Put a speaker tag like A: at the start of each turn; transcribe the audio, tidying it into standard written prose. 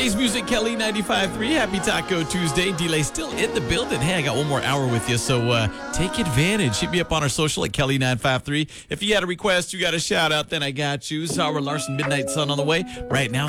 A: Today's music, Kelly 95.3. Happy Taco Tuesday. Delay still in the building. Hey, I got one more hour with you, so take advantage. Hit me up on our social at Kelly 953. If you got a request, you got a shout out, then I got you. Zara Larson, Midnight Sun on the way. Right now,